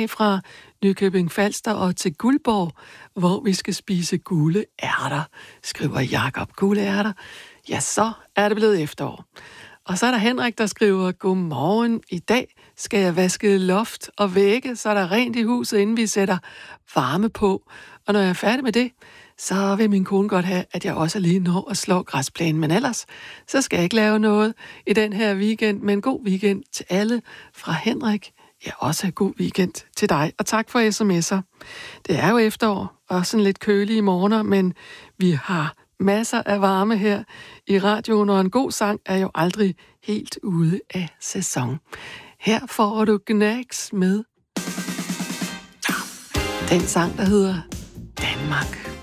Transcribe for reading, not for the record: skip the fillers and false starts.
af fra Nykøbing Falster og til Guldborg, hvor vi skal spise gule ærter, skriver Jakob. Gule ærter? Ja, så er det blevet efterår. Og så er der Henrik, der skriver, godmorgen, i dag skal jeg vaske loft og vægge, så er der rent i huset, inden vi sætter varme på. Og når jeg er færdig med det, så vil min kone godt have, at jeg også lige når at slå græsplænen. Men ellers, så skal jeg ikke lave noget i den her weekend. Men god weekend til alle fra Henrik. Ja, også god weekend til dig. Og tak for sms'er. Det er jo efterår og sådan lidt kølige morgener, men vi har masser af varme her i radioen, og en god sang er jo aldrig helt ude af sæson. Her får du Gnags med den sang, der hedder Danmark.